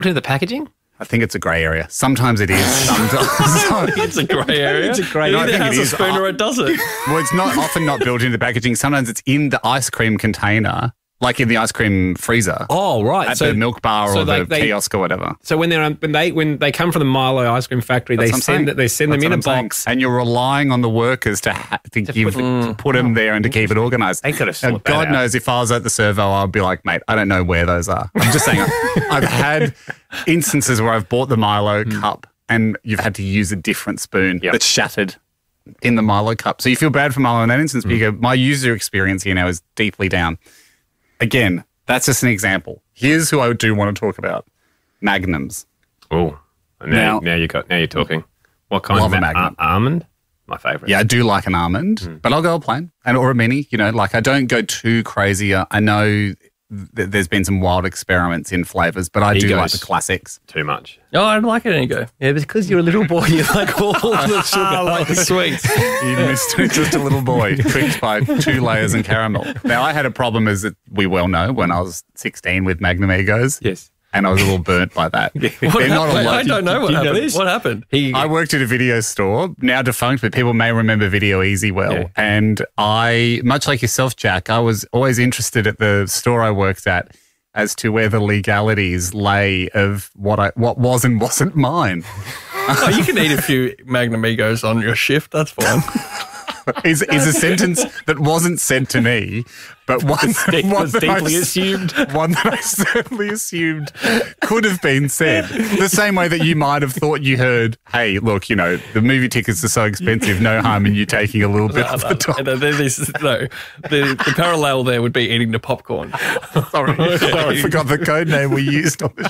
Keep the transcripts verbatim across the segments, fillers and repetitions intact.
What is the packaging? I think it's a grey area. Sometimes it is. Sometimes It's a grey area. It's a grey It area. either I think has it a is. spoon or it doesn't. Well, it's not often not built into the packaging. Sometimes it's in the ice cream container, like in the ice cream freezer Oh, right. at so, the milk bar so or the like they- kiosk or whatever. so when they're when they when they come from the Milo ice cream factory, That's they what I'm send saying. they send That's them in what a I'm saying. box. And you're relying on the workers to ha- to, give put- to put them there and to keep it organised. They could have Now, sorted that God out. knows if I was at the servo, I'd be like, mate, I don't know where those are. I'm just saying, I've had instances where I've bought the Milo cup and you've had to use a different spoon Yep. that's shattered in the Milo cup. So you feel bad for Milo in that instance, but you go, my user experience here now is deeply down. Again, that's just an example. Here's who I do want to talk about. Magnums. Oh, now, Now- now you got now you're talking. What kind Love of a ma- Magnum. a- almond? My favourite. Yeah, I do like an almond, but I'll go a plain and or a mini. You know, like I don't go too crazy. I know th- there's been some wild experiments in flavors, but I He do like goes- the classics. Too much. Oh, I don't like it. And you go, yeah, because you're a little boy, you like all the sugar, I like the sweets. You missed just a little boy tricked by two layers and caramel. Now, I had a problem, as it, we well know, when I was sixteen with Magnum Egos. Yes. And I was a little burnt by that. What They're not a happened? lot. I don't know what Do you know happened. this? What happened? He, I worked at a video store, now defunct, but people may remember Video Easy well. Yeah. And I, much like yourself, Jack, I was always interested at the store I worked at as to where the legalities lay of what I what was and wasn't mine. oh, you can eat a few Magnum Egos on your shift. That's fine. Is is a sentence that wasn't said to me, but one, deep- one was that I deeply s- assumed. One that I certainly assumed could have been said. The same way that you might have thought you heard, "Hey, look, you know, the movie tickets are so expensive. No harm in you taking a little bit off the top." no, there- there's- no, the, the parallel there would be eating the popcorn. Sorry, sorry, I forgot the code name we used on the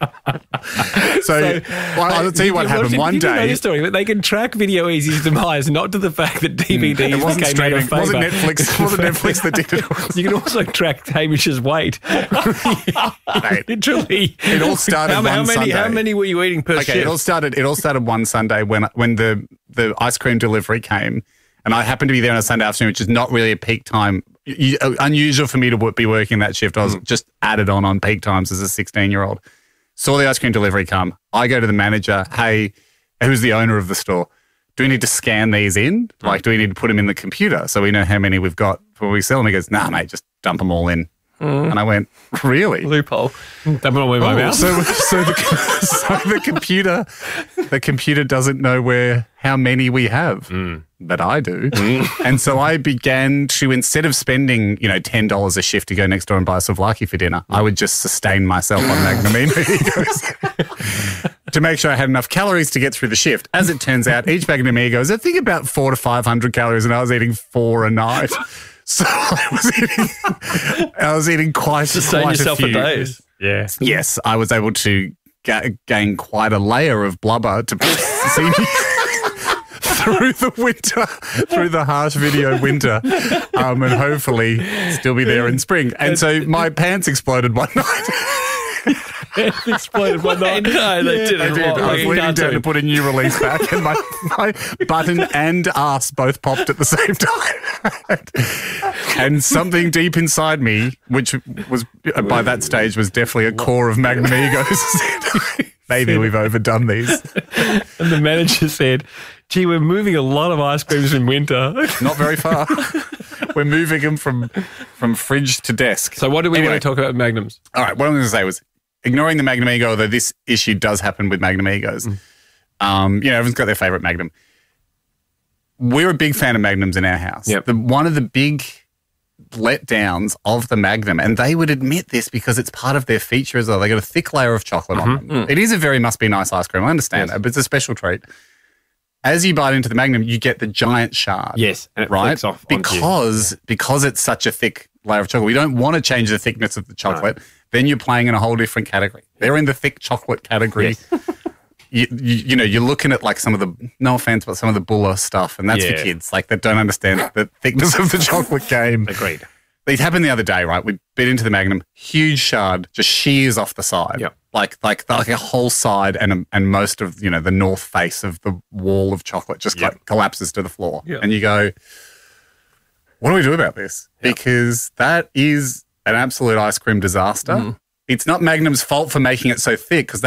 show. So, well, I'll tell you what happened. One You know day, the story, but they can track Video Easy's demise, not to the fact that D V Ds it wasn't became streaming. out It of wasn't favour. Netflix. It wasn't Netflix that did it. You can also track Hamish's weight. Mate, Literally, It all started How, one how many? How Sunday. many were you eating per Okay, shift? it all started. It all started one Sunday when when the the ice cream delivery came, and I happened to be there on a Sunday afternoon, which is not really a peak time. You, unusual for me to wo- be working that shift. I was just added on on peak times as a sixteen year old. Saw the ice cream delivery come. I go to the manager. Hey, who's the owner of the store? Do we need to scan these in? Like, do we need to put them in the computer so we know how many we've got before we sell them? He goes, nah, mate, just dump them all in. And I went, really? Loophole. Dump it all in my Oh, mouth. so, so, the, so the computer, the computer doesn't know where how many we have, but I do. And so I began to, instead of spending, you know, ten dollars a shift to go next door and buy a souvlaki for dinner, I would just sustain myself on Magnum Egos to make sure I had enough calories to get through the shift. As it turns out, each Magnum Egos, I think about four to five hundred calories, and I was eating four a night. So I was eating, I was eating quite, Sustain quite yourself a few. for days. Yeah. Yes, I was able to ga- gain quite a layer of blubber to see me through the winter, through the harsh video winter, um, and hopefully still be there in spring. And so my pants exploded one night. Exploded one night. No, they didn't. I did. Like I was a leaning down cartoon. to put a new release back, and my, my button and ass both popped at the same time. And something deep inside me, which was by that stage was definitely a core of Magnum Egos, said, maybe we've overdone these. And the manager said, gee, we're moving a lot of ice creams in winter. Not very far. We're moving them from from fridge to desk. So what do we Anyway. want to talk about Magnums? All right, what I'm going to say was, ignoring the Magnum Ego, although this issue does happen with Magnum Egos, um, you know, everyone's got their favourite Magnum. We're a big fan of Magnums in our house. Yep. The, one of the big letdowns of the Magnum, and they would admit this because it's part of their feature as well, they got a thick layer of chocolate on them. It is a very must be nice ice cream. I understand Yes. that, but it's a special treat. As you bite into the Magnum, you get the giant shard. Yes, and it right? flicks off onto you. because because it's such a thick layer of chocolate. We don't want to change the thickness of the chocolate. Then you're playing in a whole different category. They're in the thick chocolate category. You, you, you know, you're looking at like some of the, no offense, but some of the Buller stuff, and that's Yeah. for kids, like that don't understand the thickness of the chocolate game. Agreed. It happened the other day, right? We bit into the Magnum, huge shard, just shears off the side, Yep. like like like a whole side, and a, and most of you know the north face of the wall of chocolate just Yep. like collapses to the floor, Yep. and you go, "What do we do about this?" Because that is an absolute ice cream disaster. It's not Magnum's fault for making it so thick, because